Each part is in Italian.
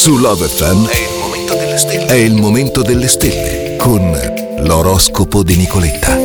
Su Love FM è il momento delle stelle con l'oroscopo di Nicoletta.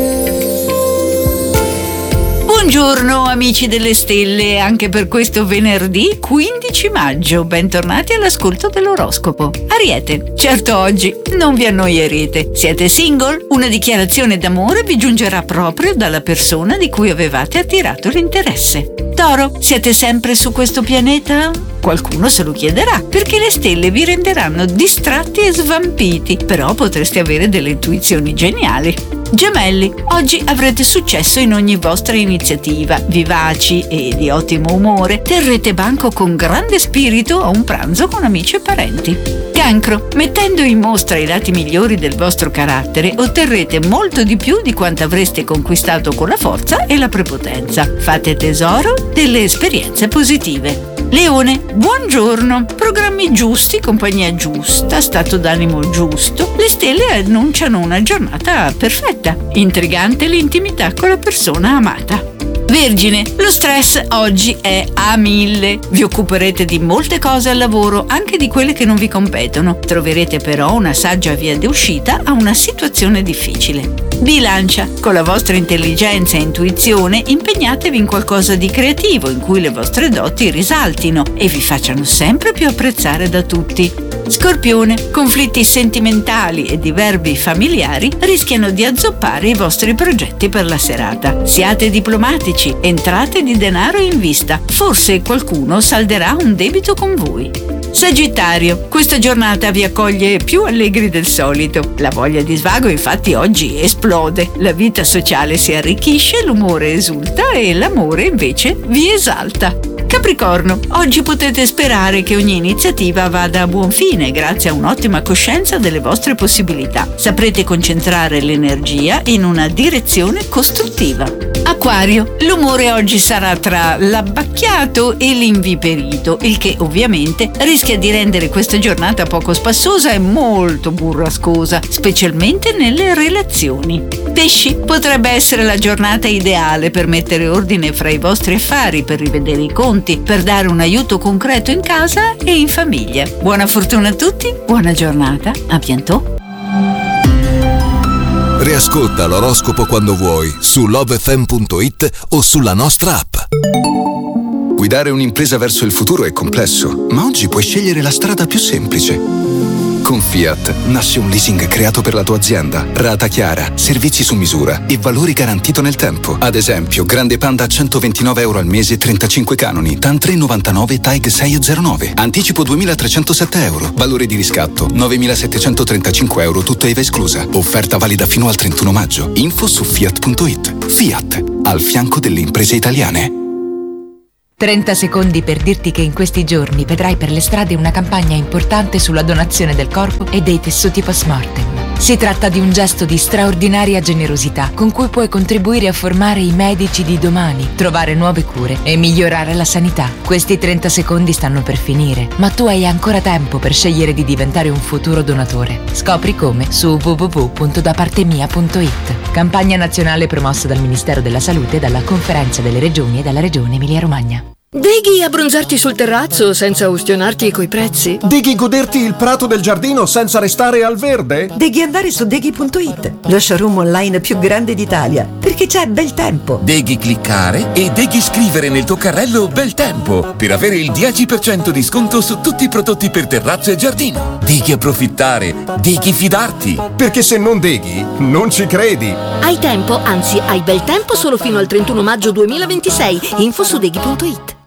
Buongiorno amici delle stelle, anche per questo venerdì 15 maggio, bentornati all'ascolto dell'oroscopo. Ariete, certo oggi non vi annoierete. Siete single? Una dichiarazione d'amore vi giungerà proprio dalla persona di cui avevate attirato l'interesse. Toro, siete sempre su questo pianeta? Qualcuno se lo chiederà, perché le stelle vi renderanno distratti e svampiti, però potreste avere delle intuizioni geniali. Gemelli, oggi avrete successo in ogni vostra iniziativa, vivaci e di ottimo umore, terrete banco con grande spirito a un pranzo con amici e parenti. Cancro, mettendo in mostra i lati migliori del vostro carattere, otterrete molto di più di quanto avreste conquistato con la forza e la prepotenza. Fate tesoro delle esperienze positive. Leone, buongiorno, programmi giusti, compagnia giusta, stato d'animo giusto. Le stelle annunciano una giornata perfetta. Intrigante l'intimità con la persona amata. Vergine, lo stress oggi è a 1000. Vi occuperete di molte cose al lavoro, anche di quelle che non vi competono. Troverete però una saggia via d'uscita a una situazione difficile. Bilancia, con la vostra intelligenza e intuizione impegnatevi in qualcosa di creativo in cui le vostre doti risaltino e vi facciano sempre più apprezzare da tutti. Scorpione, conflitti sentimentali e diverbi familiari rischiano di azzoppare i vostri progetti per la serata. Siate diplomatici, entrate di denaro in vista, forse qualcuno salderà un debito con voi. Sagittario, questa giornata vi accoglie più allegri del solito. La voglia di svago infatti oggi esplode, la vita sociale si arricchisce, l'umore esulta e l'amore invece vi esalta. Capricorno, oggi potete sperare che ogni iniziativa vada a buon fine grazie a un'ottima coscienza delle vostre possibilità. Saprete concentrare l'energia in una direzione costruttiva. Acquario, l'umore oggi sarà tra l'abbacchiato e l'inviperito, il che ovviamente rischia di rendere questa giornata poco spassosa e molto burrascosa, specialmente nelle relazioni. Pesci, potrebbe essere la giornata ideale per mettere ordine fra i vostri affari, per rivedere i conti, per dare un aiuto concreto in casa e in famiglia. Buona fortuna a tutti, buona giornata, a bientôt. Riascolta l'oroscopo quando vuoi su lovefm.it o sulla nostra app. Guidare un'impresa verso il futuro è complesso, ma oggi puoi scegliere la strada più semplice. Con Fiat nasce un leasing creato per la tua azienda, rata chiara, servizi su misura e valori garantito nel tempo. Ad esempio, Grande Panda a €129 al mese, 35 canoni, TAN 399, TAG 609. Anticipo €2.307, valore di riscatto €9.735, tutta IVA esclusa. Offerta valida fino al 31 maggio. Info su Fiat.it. Fiat, al fianco delle imprese italiane. 30 secondi per dirti che in questi giorni vedrai per le strade una campagna importante sulla donazione del corpo e dei tessuti post-mortem. Si tratta di un gesto di straordinaria generosità con cui puoi contribuire a formare i medici di domani, trovare nuove cure e migliorare la sanità. Questi 30 secondi stanno per finire, ma tu hai ancora tempo per scegliere di diventare un futuro donatore. Scopri come su www.dapartemia.it. Campagna nazionale promossa dal Ministero della Salute, dalla Conferenza delle Regioni e dalla Regione Emilia-Romagna. Deghi abbronzarti sul terrazzo senza ustionarti coi prezzi? Deghi goderti il prato del giardino senza restare al verde? Deghi andare su Deghi.it, lo showroom online più grande d'Italia, perché c'è bel tempo. Deghi cliccare e Deghi scrivere nel tuo carrello bel tempo per avere il 10% di sconto su tutti i prodotti per terrazzo e giardino. Deghi approfittare, Deghi fidarti. Perché se non Deghi, non ci credi. Hai tempo, anzi hai bel tempo solo fino al 31 maggio 2026. Info su Deghi.it.